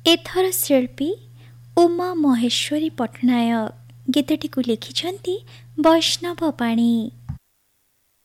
ଏଥର ଶିଳ୍ପୀ ଉମା ମହେଶ୍ୱରୀ ପଟ୍ଟନାୟକ ଗୀତଟିକୁ ଲେଖିଛନ୍ତି ବୈଷ୍ଣବ ପାଣି।